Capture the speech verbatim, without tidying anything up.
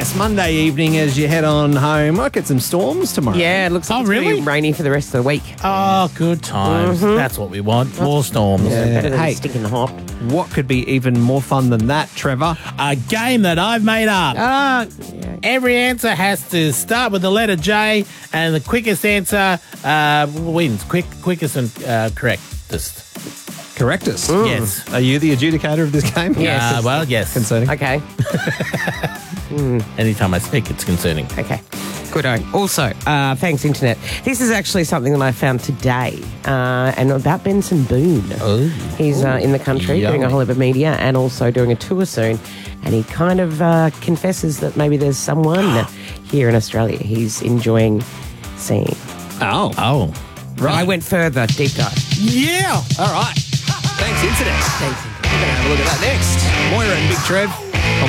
Yes, Monday evening as you head on home. Might get some storms tomorrow. Yeah, it looks like Oh, it's going to really? be rainy for the rest of the week. Oh, good times. That's what we want. More storms. Better than Hey. stinking hot. What could be even more fun than that, Trevor? A game that I've made up. Ah, yeah. Every answer has to start with the letter J, and the quickest answer uh, wins. Quick, quickest and uh, correctest. Correct us. Yes. Are you the adjudicator of this game? Yes, Uh, it's- well, yes. Concerning. Okay. Anytime I speak, it's concerning. Okay. Good. Also, uh, thanks, Internet. This is actually something that I found today, uh, and about Benson Boone. Oh. He's uh, in the country doing a Yummy. whole heap of media and also doing a tour soon. And he kind of uh, confesses that maybe there's someone here in Australia he's enjoying seeing. Oh. Oh. I went further, deep dive. Yeah. All right. Thanks, Internet. Thanks, Internet. We're going to have a look at that next. Moira and Big Trev.